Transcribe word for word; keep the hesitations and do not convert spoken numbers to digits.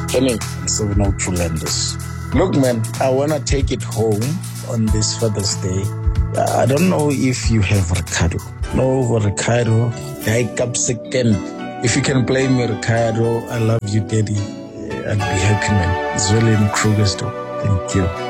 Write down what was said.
Kenny, so no true lenders. Look, man, I want to take it home on this Father's Day. I don't know if you have Ricardo. No, Ricardo. If you can play me, Ricardo, I love you, Daddy. I'd be happy, man. It's really in Kruger's door. Thank you.